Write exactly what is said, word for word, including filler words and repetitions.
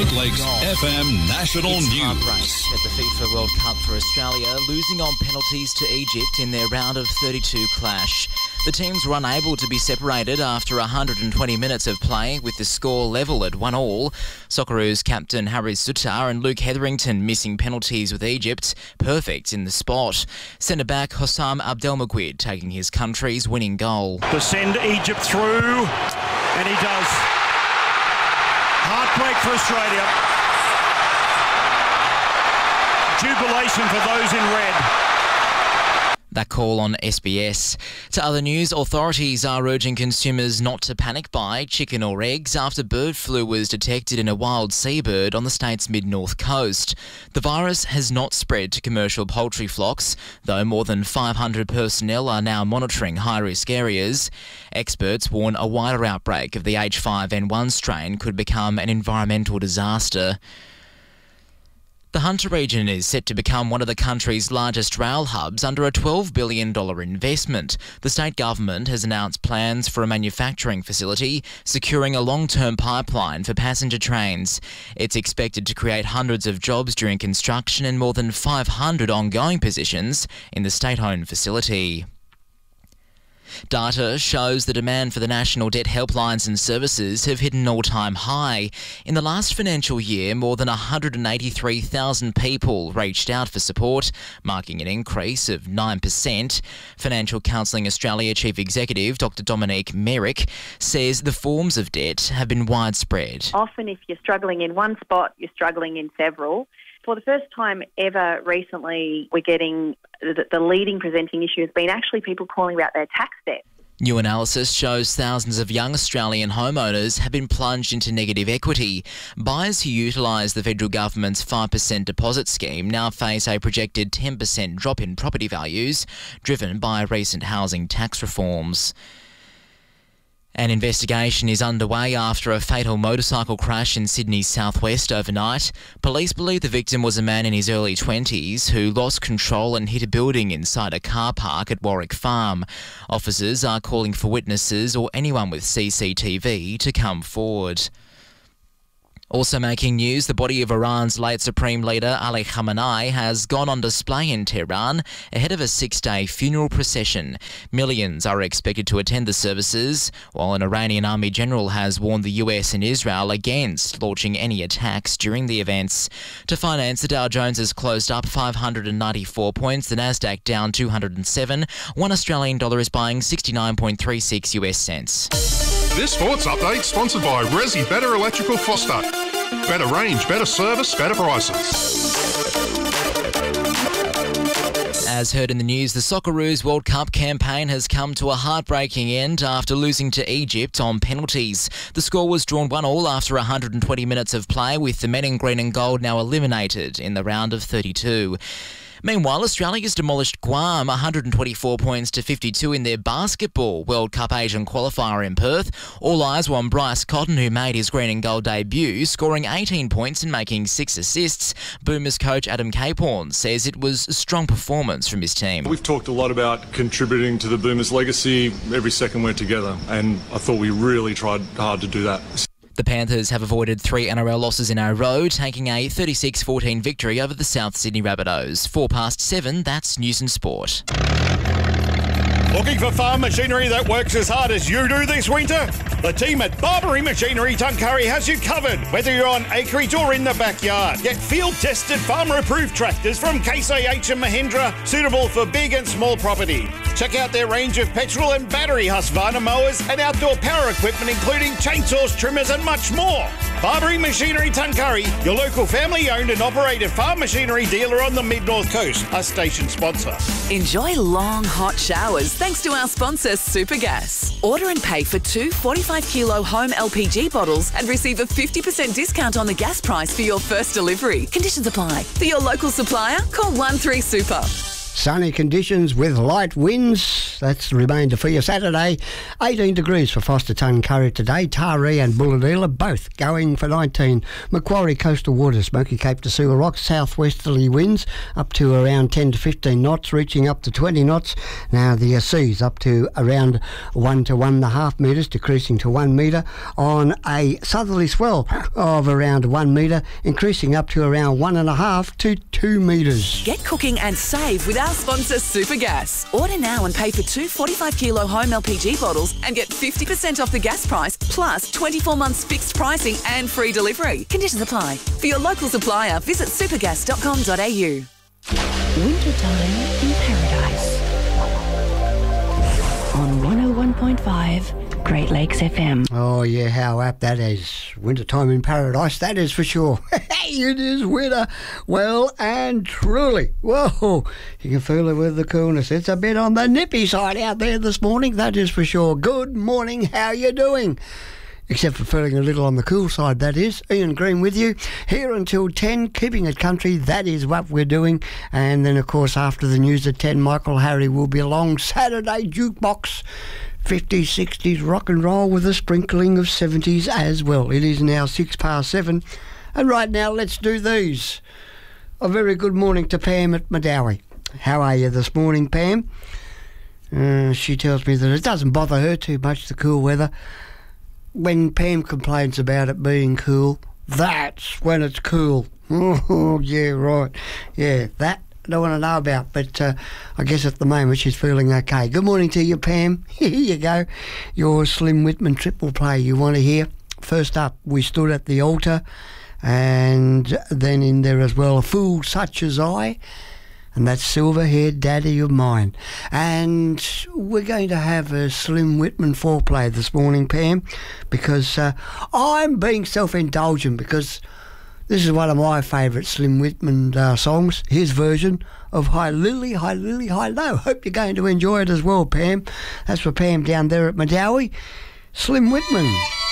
Great Lakes F M National it's News. Heartbreak at the FIFA World Cup for Australia, losing on penalties to Egypt in their round of thirty-two clash. The teams were unable to be separated after one hundred twenty minutes of play, with the score level at one all. Socceroos captain Harry Sutar and Luke Hetherington missing penalties with Egypt, perfect in the spot. Centre-back Hossam Abdelmoguid taking his country's winning goal. To send Egypt through, and he does. Heartbreak for Australia. Jubilation for those in red. That call on S B S. To other news, authorities are urging consumers not to panic buy chicken or eggs after bird flu was detected in a wild seabird on the state's mid-north coast. The virus has not spread to commercial poultry flocks, though more than five hundred personnel are now monitoring high-risk areas. Experts warn a wider outbreak of the H five N one strain could become an environmental disaster. The Hunter region is set to become one of the country's largest rail hubs under a twelve billion dollars investment. The state government has announced plans for a manufacturing facility, securing a long-term pipeline for passenger trains. It's expected to create hundreds of jobs during construction and more than five hundred ongoing positions in the state-owned facility. Data shows the demand for the National Debt helplines and services have hit an all-time high. In the last financial year, more than one hundred eighty-three thousand people reached out for support, marking an increase of nine percent. Financial Counselling Australia Chief Executive Doctor Dominique Merrick says the forms of debt have been widespread. Often if you're struggling in one spot, you're struggling in several. For the first time ever recently, we're getting the, the leading presenting issue has been actually people calling about their tax debt. New analysis shows thousands of young Australian homeowners have been plunged into negative equity. Buyers who utilise the federal government's five percent deposit scheme now face a projected ten percent drop in property values, driven by recent housing tax reforms. An investigation is underway after a fatal motorcycle crash in Sydney's southwest overnight. Police believe the victim was a man in his early twenties who lost control and hit a building inside a car park at Warwick Farm. Officers are calling for witnesses or anyone with C C T V to come forward. Also making news, the body of Iran's late Supreme Leader Ali Khamenei has gone on display in Tehran ahead of a six-day funeral procession. Millions are expected to attend the services, while an Iranian army general has warned the U S and Israel against launching any attacks during the events. To finance, the Dow Jones has closed up five hundred ninety-four points, the Nasdaq down two hundred seven. One Australian dollar is buying sixty-nine point three six U S cents. This sports update sponsored by Resi Better Electrical Foster. Better range, better service, better prices. As heard in the news, the Socceroos World Cup campaign has come to a heartbreaking end after losing to Egypt on penalties. The score was drawn one all after one hundred twenty minutes of play, with the men in green and gold now eliminated in the round of thirty-two. Meanwhile, Australia's demolished Guam one hundred twenty-four points to fifty-two in their basketball World Cup Asian qualifier in Perth. All eyes were on Bryce Cotton, who made his green and gold debut, scoring eighteen points and making six assists. Boomers coach Adam Capehorn says it was a strong performance from his team. We've talked a lot about contributing to the Boomers' legacy every second we're together, and I thought we really tried hard to do that. The Panthers have avoided three N R L losses in a row, taking a thirty-six fourteen victory over the South Sydney Rabbitohs. Four past seven, that's News and Sport. Looking for farm machinery that works as hard as you do this winter? The team at Barbary Machinery Tuncurry has you covered, whether you're on acreage or in the backyard. Get field-tested, farmer-approved tractors from Case I H and Mahindra, suitable for big and small property. Check out their range of petrol and battery Husqvarna mowers and outdoor power equipment, including chainsaws, trimmers and much more. Barbary Machinery Tuncurry, your local family-owned and operated farm machinery dealer on the Mid-North Coast, a station sponsor. Enjoy long, hot showers thanks to our sponsor, Supergas. Order and pay for two forty-five kilo home L P G bottles and receive a fifty percent discount on the gas price for your first delivery. Conditions apply. For your local supplier, call one three super. Sunny conditions with light winds. That's the remainder for your Saturday. eighteen degrees for Foster Tuncurry today. Taree and Bulahdelah both going for nineteen. Macquarie coastal waters, Smoky Cape to Sewer Rock, southwesterly winds up to around ten to fifteen knots, reaching up to twenty knots. Now the uh, seas up to around one to one and a half metres, decreasing to one metre on a southerly swell of around one metre, increasing up to around one and a half to two metres. Get cooking and save with our sponsor Supergas. Order now and pay for two forty-five kilo home L P G bottles and get fifty percent off the gas price, plus twenty-four months fixed pricing and free delivery. Conditions apply. For your local supplier, visit supergas dot com dot a u. Wintertime in Paradise on one oh one point five Great Lakes F M. Oh yeah, how apt that is. Wintertime in Paradise, that is for sure. It is winter, well and truly. Whoa, you can feel it with the coolness. It's a bit on the nippy side out there this morning, that is for sure. Good morning, how you doing? Except for feeling a little on the cool side, that is. Ian Green with you here until ten, keeping it country, that is what we're doing. And then, of course, after the news at ten, Michael Harry will be along. Saturday Jukebox, fifties, sixties rock and roll with a sprinkling of seventies as well. It is now six past seven. And right now, let's do these. A very good morning to Pam at Medowie. How are you this morning, Pam? Uh, she tells me that it doesn't bother her too much, the cool weather. When Pam complains about it being cool, that's when it's cool. Oh, yeah, right. Yeah, that I don't want to know about, but uh, I guess at the moment she's feeling okay. Good morning to you, Pam. Here you go. Your Slim Whitman triple play you want to hear. First up, We Stood at the Altar, and then in there as well, A Fool Such As I, and that's Silver-Haired Daddy of Mine. And we're going to have a Slim Whitman foreplay this morning, Pam, because uh, I'm being self-indulgent, because this is one of my favourite Slim Whitman uh, songs, his version of Hi Lily, Hi Lily, Hi Low. Hope you're going to enjoy it as well, Pam. That's for Pam down there at Medowie. Slim Whitman.